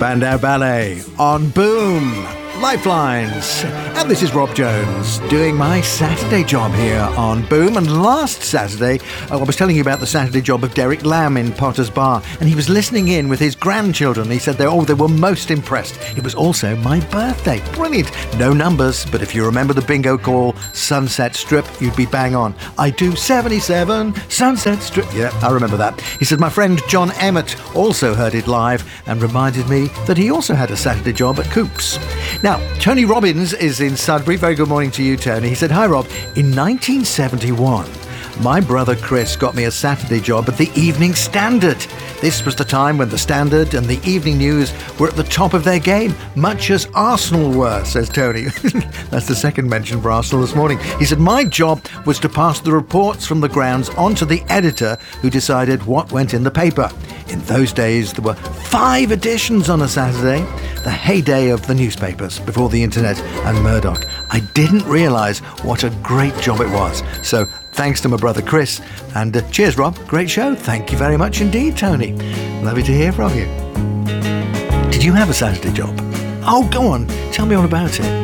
Spandau Ballet on Boom, Lifelines. And this is Rob Jones doing my Saturday job here on Boom. And last Saturday, I was telling you about the Saturday job of Derek Lamb in Potter's Bar. And he was listening in with his grandchildren. He said they were most impressed. It was also my birthday. Brilliant. No numbers, but if you remember the bingo call, Sunset Strip, you'd be bang on. I do 77, Sunset Strip. Yeah, I remember that. He said my friend John Emmett also heard it live and reminded me that he also had a Saturday job at Cook's. Now, Tony Robbins is in Sudbury. Very good morning to you, Tony. He said, "Hi, Rob. In 1971, my brother Chris got me a Saturday job at the Evening Standard. This was the time when the Standard and the Evening News were at the top of their game, much as Arsenal were," says Tony. That's the second mention for Arsenal this morning. He said, "My job was to pass the reports from the grounds on to the editor who decided what went in the paper. In those days, there were 5 editions on a Saturday, the heyday of the newspapers before the internet and Murdoch. I didn't realise what a great job it was. So thanks to my brother Chris, and cheers, Rob. Great show. Thank you very much indeed, Tony. Lovely to hear from you." Did you have a Saturday job? Oh, go on. Tell me all about it.